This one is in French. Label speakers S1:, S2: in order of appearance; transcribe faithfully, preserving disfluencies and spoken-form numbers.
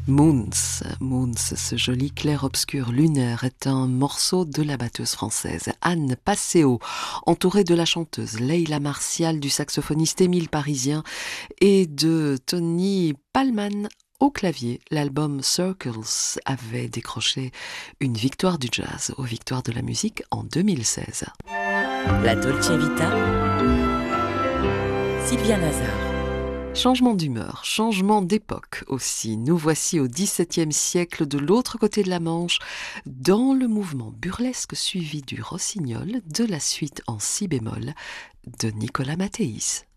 S1: Moons, Moons, ce joli clair-obscur lunaire est un morceau de la batteuse française Anne Passeo, entourée de la chanteuse Leila Martial, du saxophoniste Émile Parisien et de Tony Palman au clavier. L'album Circles avait décroché une victoire du jazz aux Victoires de la musique en deux mille seize.
S2: La Dolce Vita, Sylvia Nazar.
S1: Changement d'humeur, changement d'époque aussi. Nous voici au dix-septième siècle, de l'autre côté de la Manche, dans le mouvement burlesque suivi du rossignol, de la suite en si bémol de Nicolas Mathéis.